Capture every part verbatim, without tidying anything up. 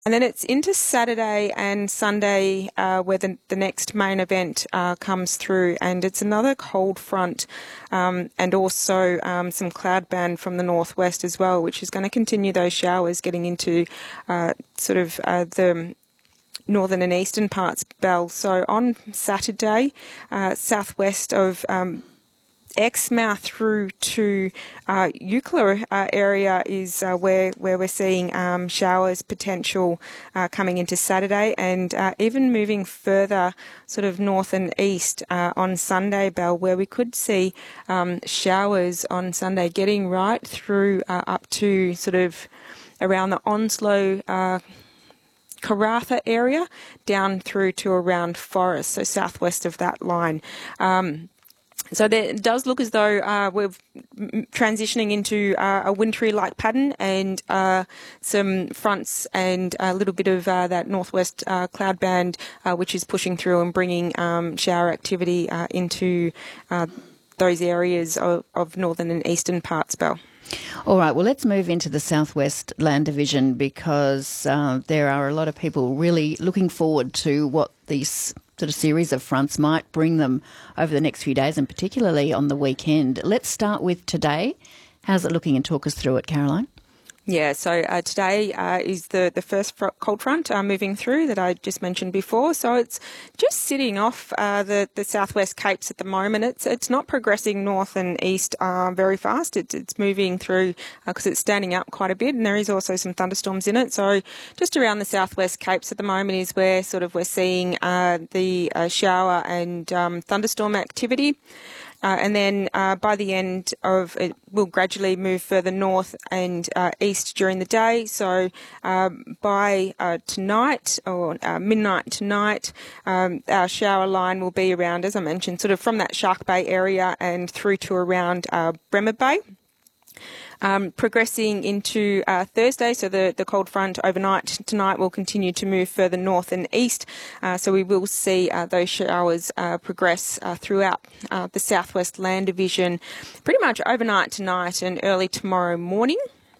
And then it's into Saturday and Sunday uh, where the, the next main event uh, comes through, and it's another cold front um, and also um, some cloud band from the northwest as well, which is going to continue those showers getting into uh, sort of uh, the northern and eastern parts, Belle. So on Saturday, uh, southwest of um, Exmouth through to uh, Eucla uh, area is uh, where where we're seeing um, showers potential uh, coming into Saturday, and uh, even moving further sort of north and east uh, on Sunday, Belle, where we could see um, showers on Sunday getting right through uh, up to sort of around the Onslow uh, Karratha area down through to around Forest, so southwest of that line. Um, So there, it does look as though uh, we're transitioning into uh, a wintry-like pattern, and uh, some fronts and a little bit of uh, that northwest uh, cloud band, uh, which is pushing through and bringing um, shower activity uh, into uh, those areas of, of northern and eastern parts, Belle. All right, well, let's move into the Southwest Land Division, because uh, there are a lot of people really looking forward to what these sort of series of fronts might bring them over the next few days, and particularly on the weekend. Let's start with today. How's it looking, and talk us through it, Caroline? Yeah, so uh, today uh, is the, the first fr- cold front uh, moving through that I just mentioned before. So it's just sitting off uh, the, the southwest capes at the moment. It's it's not progressing north and east uh, very fast. It's, it's moving through because uh, it's standing up quite a bit, and there is also some thunderstorms in it. So just around the southwest capes at the moment is where sort of we're seeing uh, the uh, shower and um, thunderstorm activity. Uh, and then uh, by the end of it, we'll gradually move further north and uh, east during the day. So um, by uh, tonight, or uh, midnight tonight, um, our shower line will be around, as I mentioned, sort of from that Shark Bay area and through to around uh, Bremer Bay. Um, progressing into uh, Thursday, so the, the cold front overnight tonight will continue to move further north and east, uh, so we will see uh, those showers uh, progress uh, throughout uh, the Southwest Land Division pretty much overnight tonight and early tomorrow morning.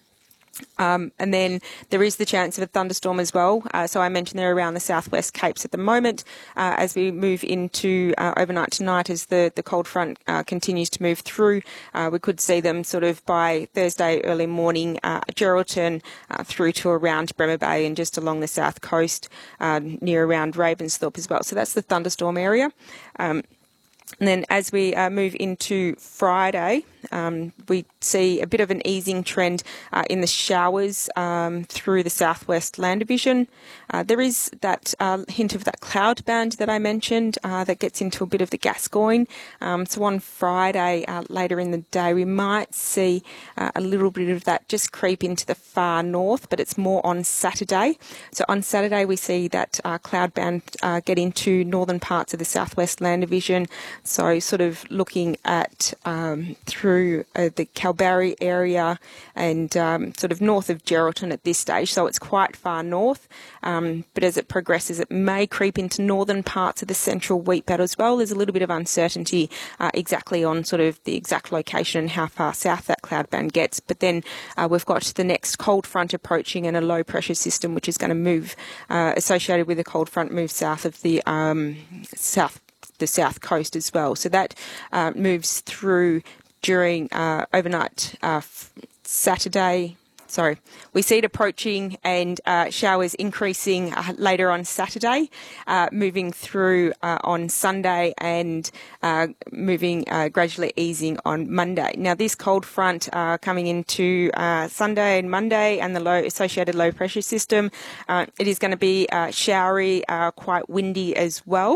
Um, and then there is the chance of a thunderstorm as well. Uh, so I mentioned they're around the southwest capes at the moment. Uh, as we move into uh, overnight tonight, as the, the cold front uh, continues to move through, uh, we could see them sort of by Thursday early morning, uh, Geraldton uh, through to around Bremer Bay and just along the south coast uh, near around Ravensthorpe as well. So that's the thunderstorm area. Um, And then as we uh, move into Friday, um, we see a bit of an easing trend uh, in the showers um, through the Southwest Land Division. Uh, there is that uh, hint of that cloud band that I mentioned uh, that gets into a bit of the Gascoyne. Um, so on Friday, uh, later in the day, we might see uh, a little bit of that just creep into the far north, but it's more on Saturday. So on Saturday, we see that uh, cloud band uh, get into northern parts of the Southwest Land Division. So sort of looking at um, through uh, the Kalbarri area and um, sort of north of Geraldton at this stage. So it's quite far north, um, but as it progresses, it may creep into northern parts of the central wheat belt as well. There's a little bit of uncertainty uh, exactly on sort of the exact location and how far south that cloud band gets. But then uh, we've got the next cold front approaching and a low pressure system, which is going to move, uh, associated with the cold front, move south of the um, south the south coast as well. So that uh, moves through during uh, overnight uh, Saturday. Sorry, we see it approaching and uh, showers increasing uh, later on Saturday, uh, moving through uh, on Sunday and uh, moving uh, gradually easing on Monday. Now, this cold front uh, coming into uh, Sunday and Monday and the low associated low pressure system, uh, it is going to be uh, showery, uh, quite windy as well.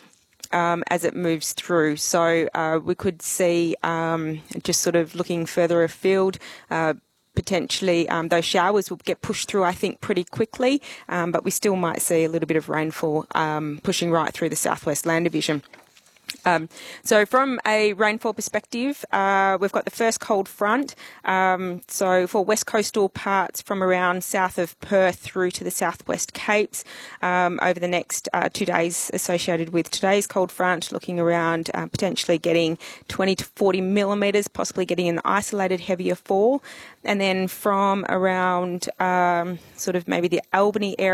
Um, as it moves through. So uh, we could see, um, just sort of looking further afield, uh, potentially um, those showers will get pushed through, I think, pretty quickly, um, but we still might see a little bit of rainfall um, pushing right through the Southwest Land Division. Um, so from a rainfall perspective, uh, we've got the first cold front. Um, so for west coastal parts from around south of Perth through to the southwest Capes um, over the next uh, two days associated with today's cold front, looking around uh, potentially getting twenty to forty millimetres, possibly getting an isolated heavier fall. And then from around um, sort of maybe the Albany area,